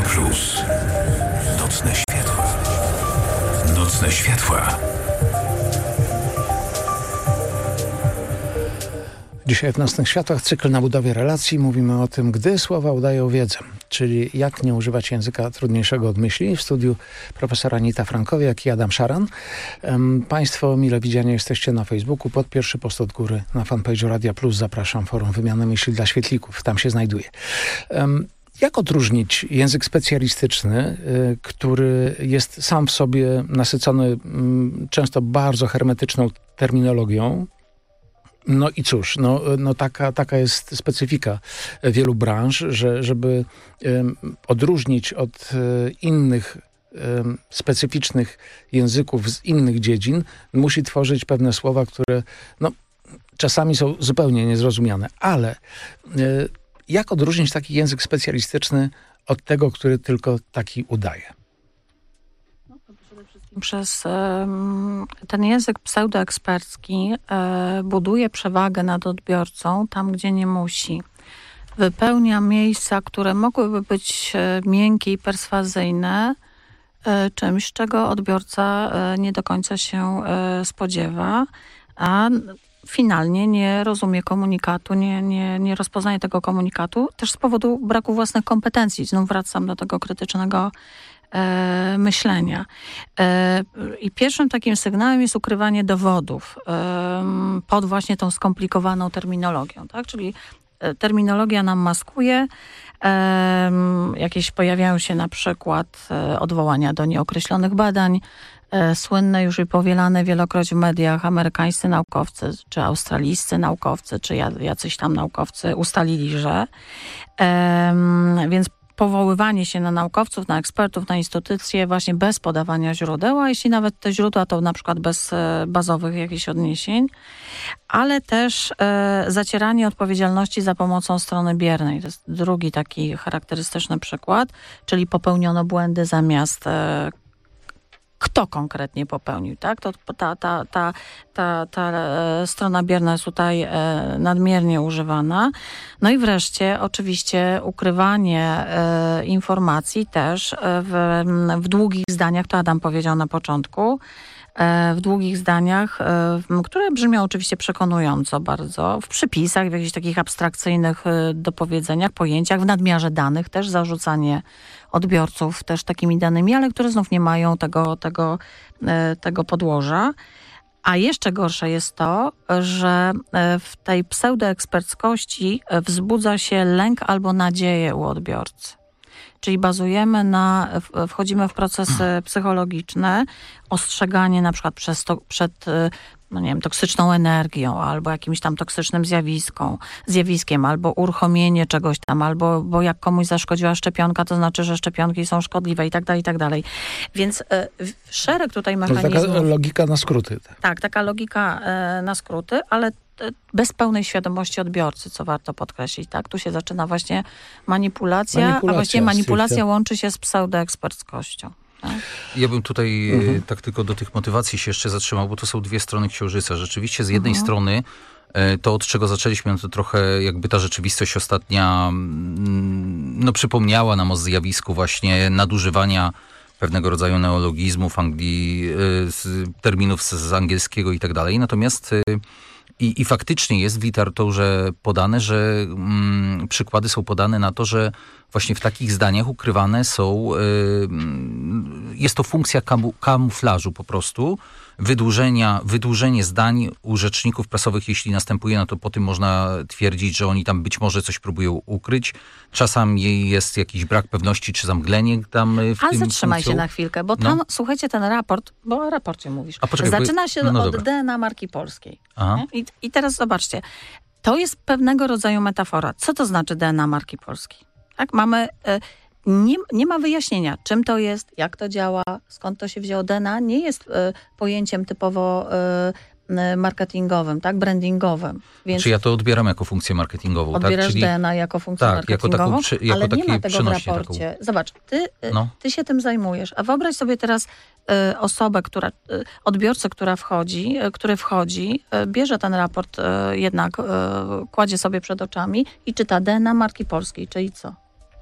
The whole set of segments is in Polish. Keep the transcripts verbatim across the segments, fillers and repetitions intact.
Plus. Nocne światła. Nocne światła. Dzisiaj w Nocnych Światłach cykl na budowie relacji. Mówimy o tym, gdy słowa udają wiedzę, czyli jak nie używać języka trudniejszego od myśli. W studiu profesor Anita Frankowiak i Adam Szaran. Państwo mile widziani jesteście na Facebooku. Pod pierwszy post od góry na fanpage'u Radia Plus zapraszam. Forum Wymiany Myśli dla Świetlików. Tam się znajduje. Jak odróżnić język specjalistyczny, który jest sam w sobie nasycony często bardzo hermetyczną terminologią? No i cóż, no, no taka, taka jest specyfika wielu branż, że żeby um, odróżnić od um, innych um, specyficznych języków z innych dziedzin, musi tworzyć pewne słowa, które no, czasami są zupełnie niezrozumiane. Ale um, jak odróżnić taki język specjalistyczny od tego, który tylko taki udaje? Przez ten język pseudoekspercki buduje przewagę nad odbiorcą tam, gdzie nie musi. Wypełnia miejsca, które mogłyby być miękkie i perswazyjne, czymś, czego odbiorca nie do końca się spodziewa, a finalnie nie rozumie komunikatu, nie, nie, nie rozpoznaje tego komunikatu, też z powodu braku własnych kompetencji. Znów wracam do tego krytycznego E, myślenia. E, I pierwszym takim sygnałem jest ukrywanie dowodów e, pod właśnie tą skomplikowaną terminologią, tak? Czyli e, terminologia nam maskuje, e, jakieś pojawiają się na przykład e, odwołania do nieokreślonych badań, e, słynne już i powielane wielokroć w mediach amerykańscy naukowcy, czy australijscy naukowcy, czy jacyś tam naukowcy ustalili, że e, więc powoływanie się na naukowców, na ekspertów, na instytucje właśnie bez podawania źródeł, a jeśli nawet te źródła to na przykład bez bazowych jakichś odniesień, ale też e, zacieranie odpowiedzialności za pomocą strony biernej. To jest drugi taki charakterystyczny przykład, czyli popełniono błędy zamiast e, kto konkretnie popełnił, tak? To ta, ta, ta, ta, ta strona bierna jest tutaj nadmiernie używana. No i wreszcie oczywiście ukrywanie informacji też w, w długich zdaniach, to Adam powiedział na początku, w długich zdaniach, które brzmią oczywiście przekonująco bardzo, w przypisach, w jakichś takich abstrakcyjnych dopowiedzeniach, pojęciach, w nadmiarze danych też, zarzucanie odbiorców też takimi danymi, ale które znów nie mają tego, tego, tego podłoża. A jeszcze gorsze jest to, że w tej pseudoeksperckości wzbudza się lęk albo nadzieję u odbiorcy. Czyli bazujemy na, wchodzimy w procesy psychologiczne, ostrzeganie na przykład przez to, przed no nie wiem, toksyczną energią, albo jakimś tam toksycznym zjawiską, zjawiskiem, albo uruchomienie czegoś tam, albo bo jak komuś zaszkodziła szczepionka, to znaczy, że szczepionki są szkodliwe i tak dalej, i tak dalej. Więc y, szereg tutaj mechanizmów. To taka logika na skróty. Tak, taka logika y, na skróty, ale bez pełnej świadomości odbiorcy, co warto podkreślić, tak? Tu się zaczyna właśnie manipulacja, manipulacja a właściwie manipulacja stricte łączy się z pseudoeksperckością. Tak? Ja bym tutaj Mhm. tak tylko do tych motywacji się jeszcze zatrzymał, bo to są dwie strony księżyca. Rzeczywiście z jednej Mhm. strony to, od czego zaczęliśmy, no to trochę jakby ta rzeczywistość ostatnia no, przypomniała nam o zjawisku właśnie nadużywania pewnego rodzaju neologizmów, Anglii, terminów z, z angielskiego i tak dalej. Natomiast I, I faktycznie jest w literaturze podane, że mm, przykłady są podane na to, że właśnie w takich zdaniach ukrywane są, y, jest to funkcja kamu, kamuflażu po prostu, wydłużenia, wydłużenie zdań u rzeczników prasowych, jeśli następuje, no to po tym można twierdzić, że oni tam być może coś próbują ukryć. Czasami jest jakiś brak pewności, czy zamglenie tam w Ale tym zatrzymaj funkcją. się na chwilkę, bo tam, No. słuchajcie, ten raport, bo o raporcie mówisz, A poczekaj, zaczyna bo- się no, no od dobra. D N A marki polskiej. Aha. Nie? I, I teraz zobaczcie, to jest pewnego rodzaju metafora. Co to znaczy D N A marki polskiej? Tak, mamy... Y, Nie, nie ma wyjaśnienia, czym to jest, jak to działa, skąd to się wzięło. D N A nie jest y, pojęciem typowo y, y, marketingowym, tak, brandingowym. Więc Czy ja to odbieram jako funkcję marketingową, odbierasz tak? Czyli D N A jako funkcję tak, jako marketingową, taką przy- jako ale nie takie ma tego w przenośnie raporcie. taką. Zobacz, ty, y, No. ty się tym zajmujesz, a wyobraź sobie teraz y, osobę, która, y, odbiorcę, która wchodzi, y, który wchodzi, y, bierze ten raport y, jednak, y, kładzie sobie przed oczami i czyta D N A marki polskiej, czyli co?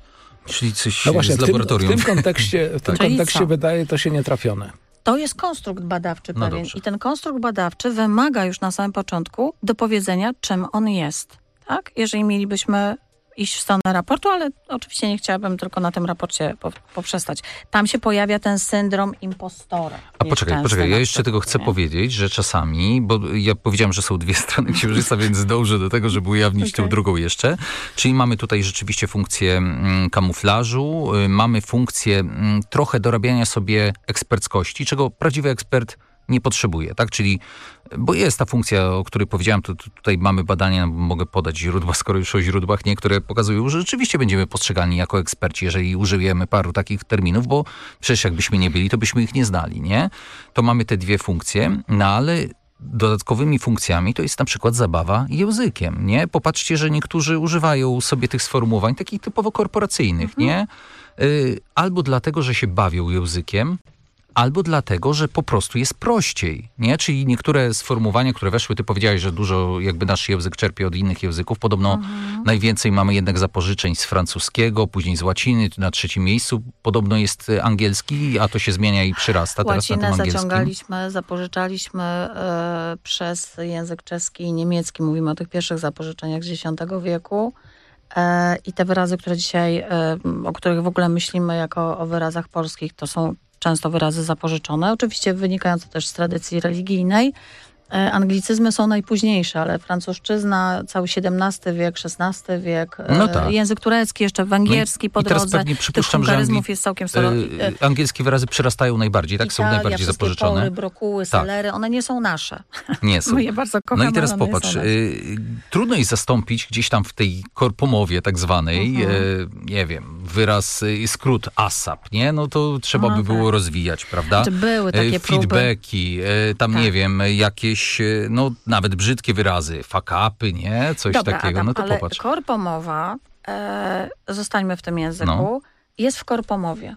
Czyli coś No właśnie, z w tym, laboratorium. w tym kontekście, w tym Czyli kontekście co? wydaje to się nietrafione. To jest konstrukt badawczy No pewien dobrze. i ten konstrukt badawczy wymaga już na samym początku dopowiedzenia, czym on jest. Tak? Jeżeli mielibyśmy iść w stronę raportu, ale oczywiście nie chciałabym tylko na tym raporcie po, poprzestać. Tam się pojawia ten syndrom impostora. A poczekaj, poczekaj, ja jeszcze tego chcę nie? powiedzieć, że czasami, bo ja powiedziałem, że są dwie strony księżyca, więc dążę do tego, żeby ujawnić Okay. tę drugą jeszcze. Czyli mamy tutaj rzeczywiście funkcję mm, kamuflażu, y, mamy funkcję mm, trochę dorabiania sobie eksperckości, czego prawdziwy ekspert nie potrzebuje, tak? Czyli, bo jest ta funkcja, o której powiedziałem, to, to tutaj mamy badania, mogę podać źródła, skoro już o źródłach, nie, które pokazują, że rzeczywiście będziemy postrzegani jako eksperci, jeżeli użyjemy paru takich terminów, bo przecież jakbyśmy nie byli, to byśmy ich nie znali, nie? To mamy te dwie funkcje, no ale dodatkowymi funkcjami to jest na przykład zabawa językiem, nie? Popatrzcie, że niektórzy używają sobie tych sformułowań takich typowo korporacyjnych, mhm. nie? Y, albo dlatego, że się bawią językiem, albo dlatego, że po prostu jest prościej, nie? Czyli niektóre sformułowania, które weszły, ty powiedziałeś, że dużo jakby nasz język czerpie od innych języków. Podobno mhm. najwięcej mamy jednak zapożyczeń z francuskiego, później z łaciny, na trzecim miejscu podobno jest angielski, a to się zmienia i przyrasta teraz na tym Łacinę angielskim. zaciągaliśmy, zapożyczaliśmy e, przez język czeski i niemiecki. Mówimy o tych pierwszych zapożyczeniach z dziesiątego wieku. E, I te wyrazy, które dzisiaj, e, o których w ogóle myślimy jako o wyrazach polskich, to są często wyrazy zapożyczone, oczywiście wynikające też z tradycji religijnej. Anglicyzmy są najpóźniejsze, ale francuszczyzna, cały siedemnasty wiek, szesnasty wiek, no tak. język turecki, jeszcze węgierski no po i teraz drodze. pewnie przypuszczam, że charyzmów angli- jest całkiem sporo. Yy, angielskie wyrazy przyrastają najbardziej, tak? Italia, są najbardziej wszystkie zapożyczone. pory, brokuły, selery, tak. One nie są nasze. Nie są. My je bardzo kochamy, no i teraz ale one popatrz, nie są y, trudno jest zastąpić gdzieś tam w tej korpomowie tak zwanej, Mhm. y, nie wiem, wyraz, y, skrót ASAP, nie? No to trzeba No by było tak. rozwijać, prawda? Czy były takie y, próby? Feedbacki, y, tam Tak. nie wiem, jakieś, y, no nawet brzydkie wyrazy, fuck-upy, nie? Coś Dobra, takiego, Adam, no to ale popatrz. korpomowa, e, zostańmy w tym języku, No. jest w korpomowie.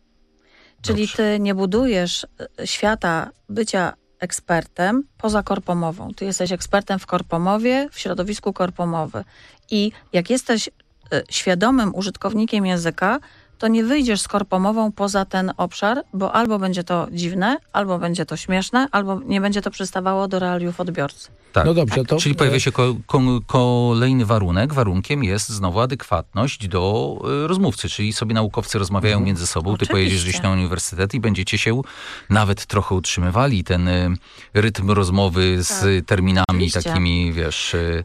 Czyli Dobrze. ty nie budujesz świata bycia ekspertem poza korpomową. Ty jesteś ekspertem w korpomowie, w środowisku korpomowy. I jak jesteś e, świadomym użytkownikiem języka, to nie wyjdziesz z korpomową poza ten obszar, bo albo będzie to dziwne, albo będzie to śmieszne, albo nie będzie to przystawało do realiów odbiorcy. Tak. No dobrze, to... Czyli pojawia się ko- ko- kolejny warunek. Warunkiem jest znowu adekwatność do y, rozmówcy, czyli sobie naukowcy rozmawiają Mhm. między sobą. Ty Oczywiście. pojedziesz gdzieś na uniwersytet i będziecie się nawet trochę utrzymywali ten y, rytm rozmowy z Tak. terminami Oczywiście. takimi, wiesz... Y,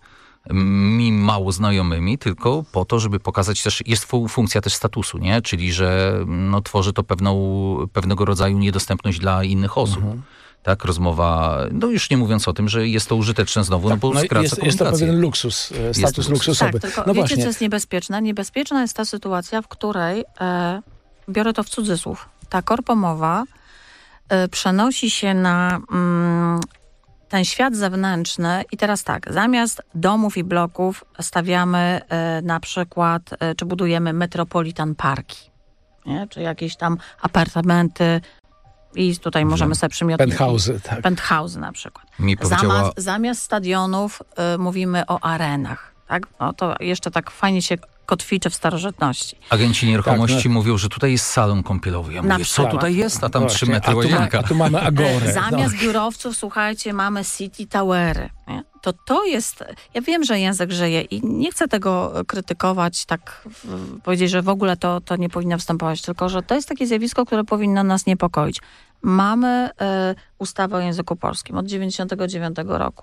mi mało znajomymi, tylko po to, żeby pokazać też, jest fu- funkcja też statusu, nie? Czyli, że no, tworzy to pewną, pewnego rodzaju niedostępność dla innych osób. Mhm. Tak, rozmowa, no już nie mówiąc o tym, że jest to użyteczne znowu, Tak, no bo no skraca jest, jest to komunikację. pewien luksus, e, status luksus. luksusowy. Tak, tylko no wiecie, właśnie. co jest niebezpieczne? Niebezpieczna jest ta sytuacja, w której, e, biorę to w cudzysłów, ta korpomowa e, przenosi się na mm, ten świat zewnętrzny i teraz tak, zamiast domów i bloków stawiamy e, na przykład, e, czy budujemy metropolitan parki, nie? Czy jakieś tam apartamenty i tutaj możemy sobie przymiotniki. Penthouse'y, tak. Penthouse na przykład. Mi powiedziała... Zamiast, zamiast stadionów y, mówimy o arenach. Tak? No to jeszcze tak fajnie się kotwiczy w starożytności. Agenci nieruchomości Tak, no. mówią, że tutaj jest salon kąpielowy. Ja Na mówię, co przykład. tutaj jest? A tam Właśnie, trzy metry a tu, ma, łazienka. a tu mamy agorę. Zamiast no. biurowców, słuchajcie, mamy city towery. Nie? To to jest... Ja wiem, że język żyje i nie chcę tego krytykować, tak w, powiedzieć, że w ogóle to, to nie powinno występować, tylko że to jest takie zjawisko, które powinno nas niepokoić. Mamy y, ustawę o języku polskim od dziewięćdziesiątego dziewiątego roku.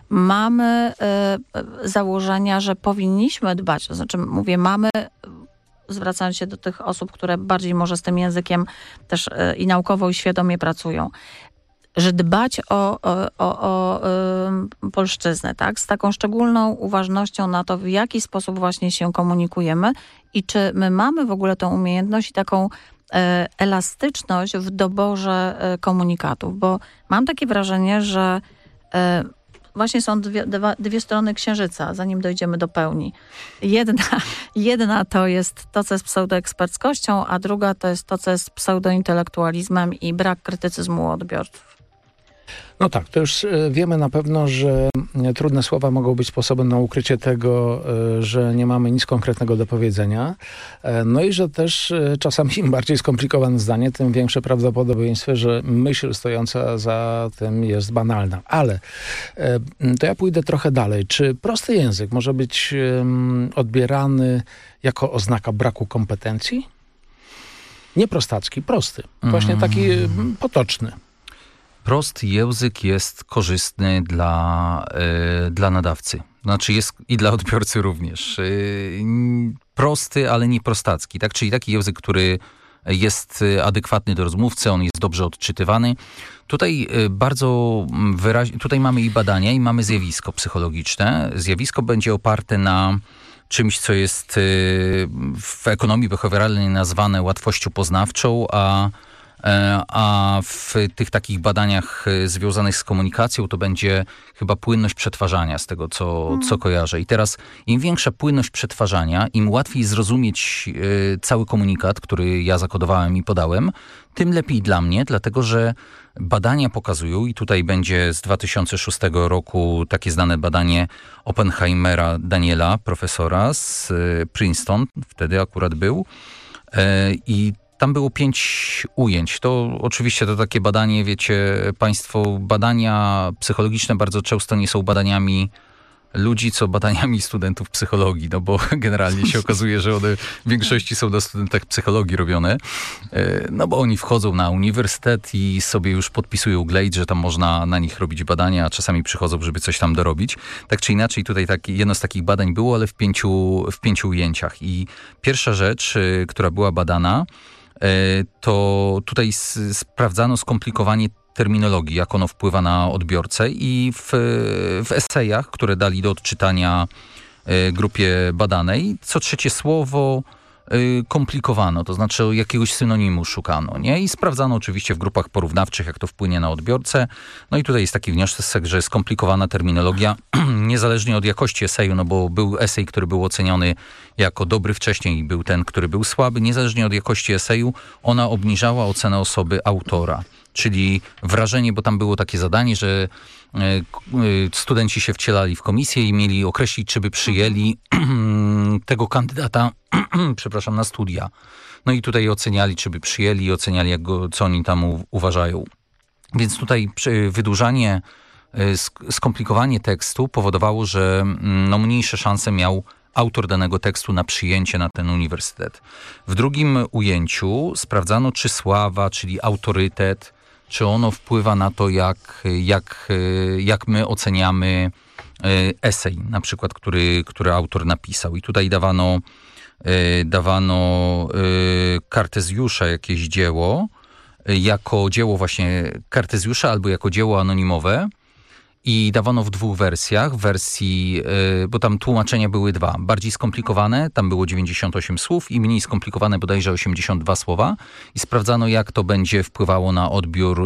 Mamy y, założenia, że powinniśmy dbać, to znaczy mówię, mamy, zwracając się do tych osób, które bardziej może z tym językiem też y, i naukowo i świadomie pracują, że dbać o, o, o, o y, polszczyznę, tak? Z taką szczególną uważnością na to, w jaki sposób właśnie się komunikujemy i czy my mamy w ogóle tą umiejętność i taką elastyczność w doborze komunikatów, bo mam takie wrażenie, że właśnie są dwie, dwa, dwie strony księżyca, zanim dojdziemy do pełni. Jedna, jedna to jest to, co jest pseudoeksperckością, a druga to jest to, co jest pseudointelektualizmem i brak krytycyzmu u odbiorców. No tak, to już wiemy na pewno, że trudne słowa mogą być sposobem na ukrycie tego, że nie mamy nic konkretnego do powiedzenia. No i że też czasami im bardziej skomplikowane zdanie, tym większe prawdopodobieństwo, że myśl stojąca za tym jest banalna. Ale to ja pójdę trochę dalej. Czy prosty język może być odbierany jako oznaka braku kompetencji? Nie prostacki, prosty. Właśnie taki potoczny. Prosty język jest korzystny dla, y, dla nadawcy. Znaczy jest i dla odbiorcy również. Y, prosty, ale nie prostacki. Tak? Czyli taki język, który jest adekwatny do rozmówcy, on jest dobrze odczytywany. Tutaj bardzo wyraźnie, tutaj mamy i badania, i mamy zjawisko psychologiczne. Zjawisko będzie oparte na czymś, co jest w ekonomii behawioralnej nazwane łatwością poznawczą, a a w tych takich badaniach związanych z komunikacją to będzie chyba płynność przetwarzania z tego, co, mm. co kojarzę. I teraz im większa płynność przetwarzania, im łatwiej zrozumieć y, cały komunikat, który ja zakodowałem i podałem, tym lepiej dla mnie, dlatego że badania pokazują, i tutaj będzie z dwa tysiące szóstego roku takie znane badanie Oppenheimera Daniela, profesora z y, Princeton, wtedy akurat był, y, i tam było pięć ujęć. To oczywiście to takie badanie, wiecie państwo, badania psychologiczne bardzo często nie są badaniami ludzi, co badaniami studentów psychologii, no bo generalnie się okazuje, że one w większości są na studentach psychologii robione, no bo oni wchodzą na uniwersytet i sobie już podpisują glejt, że tam można na nich robić badania, a czasami przychodzą, żeby coś tam dorobić. Tak czy inaczej, tutaj taki, jedno z takich badań było, ale w pięciu, w pięciu ujęciach. I pierwsza rzecz, która była badana, to tutaj sprawdzano skomplikowanie terminologii, jak ono wpływa na odbiorcę, i w, w esejach, które dali do odczytania grupie badanej, co trzecie słowo komplikowano, to znaczy jakiegoś synonimu szukano, nie? I sprawdzano oczywiście w grupach porównawczych, jak to wpłynie na odbiorcę. No i tutaj jest taki wniosek, że skomplikowana terminologia, niezależnie od jakości eseju, no bo był esej, który był oceniony jako dobry wcześniej, i był ten, który był słaby, niezależnie od jakości eseju, ona obniżała ocenę osoby autora. Czyli wrażenie, bo tam było takie zadanie, że studenci się wcielali w komisję i mieli określić, czy by przyjęli tego kandydata przepraszam, na studia. No i tutaj oceniali, czy by przyjęli, i oceniali, jak go, co oni tam u, uważają. Więc tutaj wydłużanie, skomplikowanie tekstu powodowało, że no, mniejsze szanse miał autor danego tekstu na przyjęcie na ten uniwersytet. W drugim ujęciu sprawdzano, czy sława, czyli autorytet, czy ono wpływa na to, jak, jak, jak my oceniamy esej, na przykład, który, który autor napisał. I tutaj dawano, dawano Kartezjusza jakieś dzieło, jako dzieło właśnie Kartezjusza albo jako dzieło anonimowe, i dawano w dwóch wersjach, wersji, bo tam tłumaczenia były dwa, bardziej skomplikowane, tam było dziewięćdziesiąt osiem słów, i mniej skomplikowane bodajże osiemdziesiąt dwa słowa, i sprawdzano, jak to będzie wpływało na odbiór,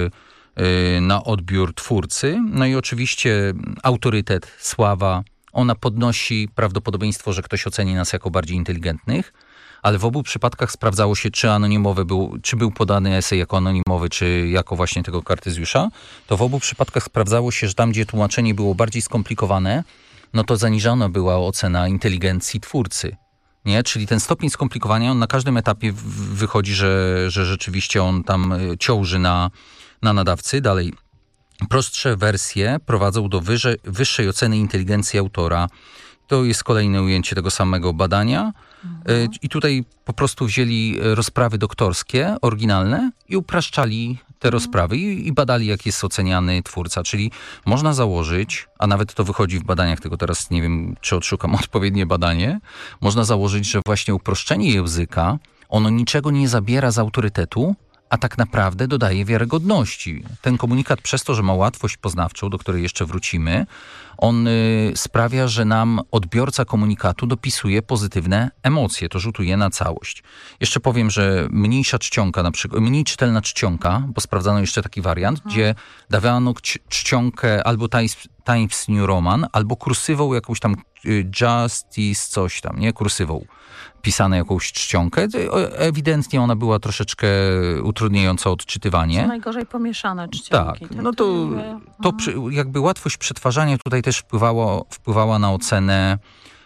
na odbiór twórcy. No i oczywiście autorytet, sława, ona podnosi prawdopodobieństwo, że ktoś oceni nas jako bardziej inteligentnych, ale w obu przypadkach sprawdzało się, czy anonimowy był, czy był podany esej jako anonimowy, czy jako właśnie tego Kartezjusza. To w obu przypadkach sprawdzało się, że tam, gdzie tłumaczenie było bardziej skomplikowane, no to zaniżana była ocena inteligencji twórcy. Nie? Czyli ten stopień skomplikowania, on na każdym etapie wychodzi, że, że rzeczywiście on tam ciąży na, na nadawcy. Dalej, prostsze wersje prowadzą do wyżej, wyższej oceny inteligencji autora. To jest kolejne ujęcie tego samego badania. Mhm. I tutaj po prostu wzięli rozprawy doktorskie, oryginalne, i upraszczali te rozprawy i, i badali, jak jest oceniany twórca. Czyli można założyć, a nawet to wychodzi w badaniach, tylko teraz nie wiem, czy odszukam odpowiednie badanie, można założyć, że właśnie uproszczenie języka, ono niczego nie zabiera z autorytetu, a tak naprawdę dodaje wiarygodności. Ten komunikat, przez to, że ma łatwość poznawczą, do której jeszcze wrócimy, on y, sprawia, że nam odbiorca komunikatu dopisuje pozytywne emocje. To rzutuje na całość. Jeszcze powiem, że mniejsza czcionka, na przykład, mniej czytelna czcionka, bo sprawdzano jeszcze taki wariant, hmm. gdzie dawano czcionkę albo Times, Times New Roman, albo kursywą jakąś tam y, Justice coś tam, nie? Kursywą. pisane jakąś czcionkę. Ewidentnie ona była troszeczkę utrudniająca odczytywanie. Co najgorzej pomieszane czcionki. Tak, no to, to przy, jakby łatwość przetwarzania tutaj też wpływało, wpływała na ocenę,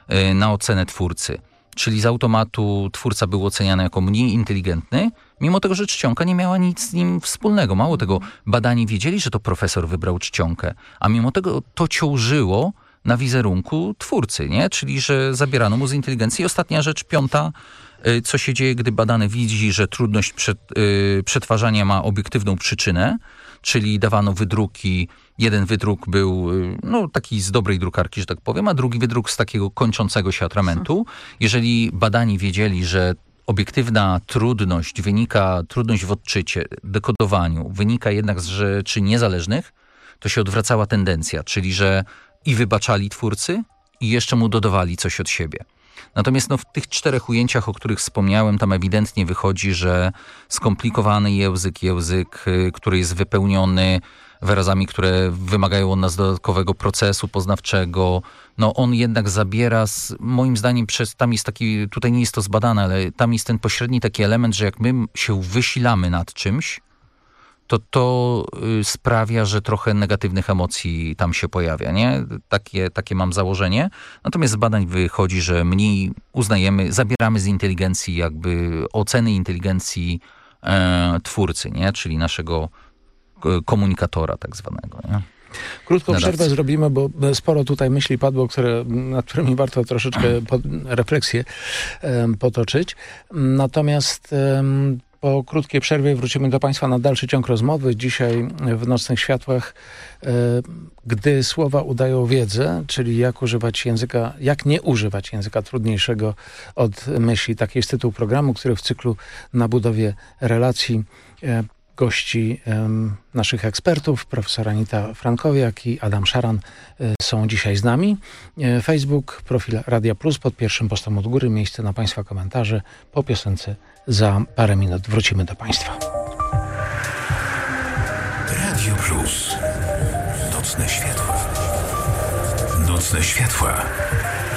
na ocenę twórcy. Czyli z automatu twórca był oceniany jako mniej inteligentny, mimo tego, że czcionka nie miała nic z nim wspólnego. Mało tego, badani wiedzieli, że to profesor wybrał czcionkę, a mimo tego to ciążyło na wizerunku twórcy, nie? Czyli że zabierano mu z inteligencji. I ostatnia rzecz, piąta, co się dzieje, gdy badany widzi, że trudność przed, yy, przetwarzania ma obiektywną przyczynę, czyli dawano wydruki, jeden wydruk był yy, no, taki z dobrej drukarki, że tak powiem, a drugi wydruk z takiego kończącego się atramentu. Jeżeli badani wiedzieli, że obiektywna trudność wynika, trudność w odczycie, dekodowaniu, wynika jednak z rzeczy niezależnych, to się odwracała tendencja, czyli że i wybaczali twórcy, i jeszcze mu dodawali coś od siebie. Natomiast no, w tych czterech ujęciach, o których wspomniałem, tam ewidentnie wychodzi, że skomplikowany język, język, który jest wypełniony wyrazami, które wymagają od nas dodatkowego procesu poznawczego, no on jednak zabiera, z, moim zdaniem, przez, tam jest taki, tutaj nie jest to zbadane, ale tam jest ten pośredni taki element, że jak my się wysilamy nad czymś, to to sprawia, że trochę negatywnych emocji tam się pojawia, nie? Takie, takie mam założenie. Natomiast z badań wychodzi, że mniej uznajemy, zabieramy z inteligencji jakby oceny inteligencji e, twórcy, nie? Czyli naszego komunikatora tak zwanego, nie? Krótką przerwę zrobimy, bo sporo tutaj myśli padło, które, nad którymi warto troszeczkę pod, refleksję um, potoczyć. Natomiast um, po krótkiej przerwie wrócimy do Państwa na dalszy ciąg rozmowy. Dzisiaj w Nocnych Światłach, e, gdy słowa udają wiedzę, czyli jak używać języka, jak nie używać języka trudniejszego od myśli. Taki jest tytuł programu, który w cyklu na budowie relacji e, gości um, naszych ekspertów, profesor Anita Frankowiak i Adam Szaran y, są dzisiaj z nami. Y, Facebook, profil Radia Plus, pod pierwszym postem od góry, miejsce na Państwa komentarze. Po piosence za parę minut wrócimy do Państwa. Radio Plus. Nocne światła. Nocne światła.